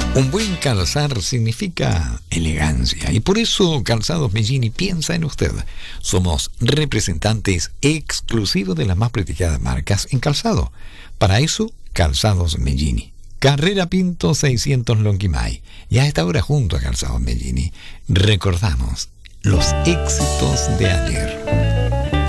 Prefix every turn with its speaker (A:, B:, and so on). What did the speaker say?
A: Un buen calzar significa elegancia y por eso Calzados Mellini piensa en usted. Somos representantes exclusivos de las más prestigiadas marcas en calzado. Para eso, Calzados Mellini. Carrera Pinto 600 Lonquimay. Y a esta hora junto a Calzados Mellini recordamos los éxitos de ayer.